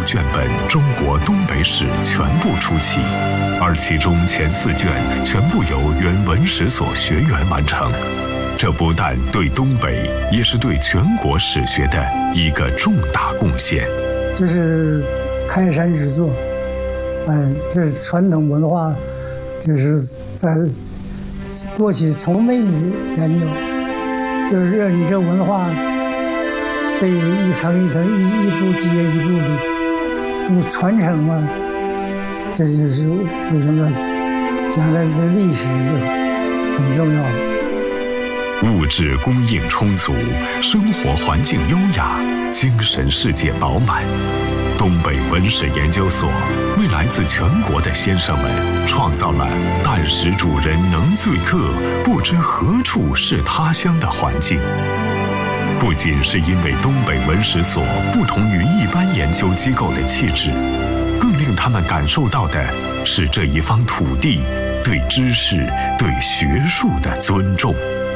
卷本《中国东北史》全部出齐，而其中前4卷全部由原文史所学员完成。这不但对东北，也是对全国史学的一个重大贡献。 这是开山之作，这是传统文化，就是在过去从没有研究，就是让你这文化被一层一层、一步接一步的你传承嘛。这就是为什么讲的这历史是很重要的。 物质供应充足，生活环境优雅，精神世界饱满。东北文史研究所为来自全国的先生们创造了但使主人能醉客，不知何处是他乡的环境。不仅是因为东北文史所不同于一般研究机构的气质，更令他们感受到的是这一方土地对知识、对学术的尊重。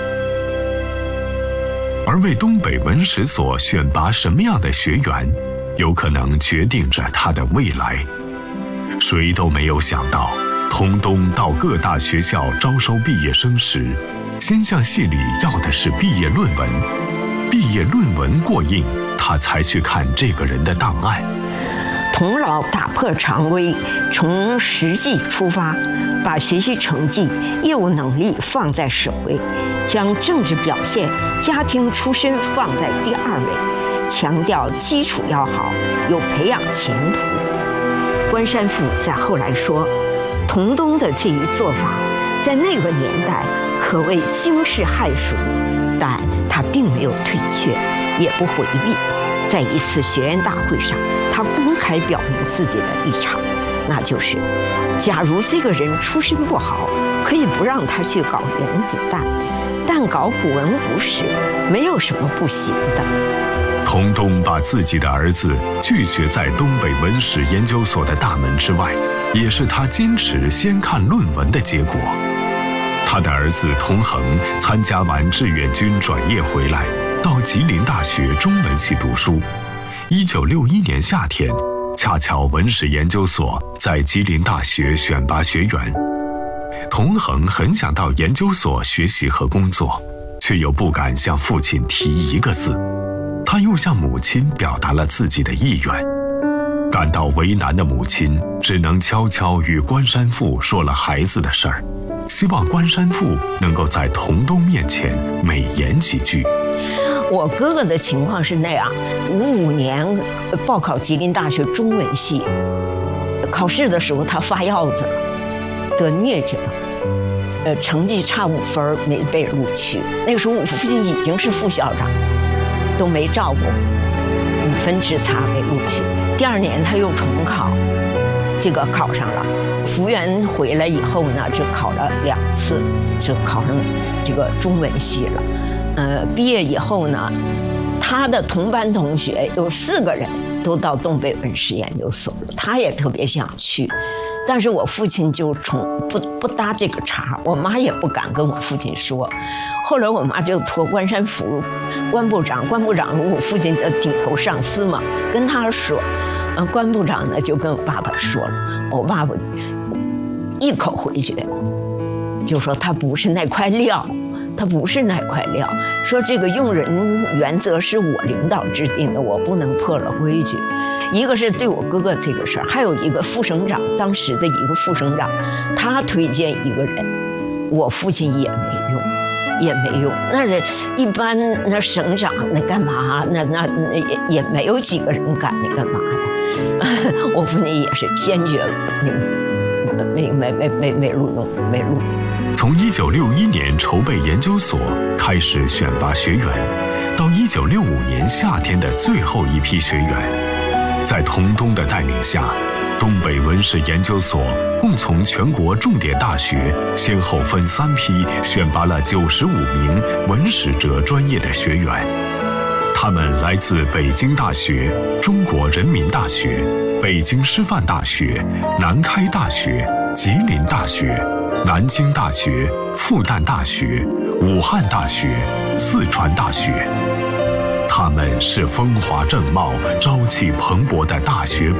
而为东北文史所选拔什么样的学员，有可能决定着他的未来。谁都没有想到，童东到各大学校招收毕业生时，先向系里要的是毕业论文。毕业论文过硬，他才去看这个人的档案。 童老打破常规，从实际出发，把学习成绩、业务能力放在首位，将政治表现、家庭出身放在第2位，强调基础要好，有培养前途。关山富在后来说，童东的这一做法，在那个年代可谓惊世骇俗，但他并没有退却，也不回避。在一次学员大会上，他公开表明自己的立场，那就是假如这个人出身不好，可以不让他去搞原子弹，但搞古文古史没有什么不行的。 童东把自己的儿子拒绝在东北文史研究所的大门之外，也是他坚持先看论文的结果。他的儿子童恒参加完志愿军转业回来，到吉林大学中文系读书。1961年夏天，恰巧文史研究所在吉林大学选拔学员。童恒很想到研究所学习和工作，却又不敢向父亲提一个字。他又向母亲表达了自己的意愿。感到为难的母亲只能悄悄与关山富说了孩子的事儿，希望关山富能够在童东面前美言几句。 我哥哥的情况是那样，55年报考吉林大学中文系，考试的时候他发药子了，得疟疾了，成绩差5分没被录取。那个时候我父亲已经是副校长，都没照顾，5分之差没录取。第2年他又重考，这个考上了。服务员回来以后呢，就考了2次，就考上这个中文系了。毕业以后呢，他的同班同学有4个人都到东北文史研究所了，他也特别想去，但是我父亲就不搭这个茬，我妈也不敢跟我父亲说。后来我妈就托关山福关部长我父亲的顶头上司嘛，跟他说，关部长呢就跟我爸爸说了，我爸爸一口回绝，就说他不是那块料。说这个用人原则是我领导制定的，我不能破了规矩。一个是对我哥哥这个事儿，还有一个副省长，当时的一个副省长，他推荐一个人，我父亲也没用。那一般那省长那干嘛？那也没有几个人敢那干嘛的。我父亲也是坚决没录用。 从1961年筹备研究所开始选拔学员，到1965年夏天的最后一批学员，在童东的带领下，东北文史研究所共从全国重点大学先后分3批选拔了95名文史哲专业的学员。他们来自北京大学、中国人民大学、北京师范大学、南开大学、吉林大学、南京大学、复旦大学、武汉大学、四川大学。他们是风华正茂、朝气蓬勃的大学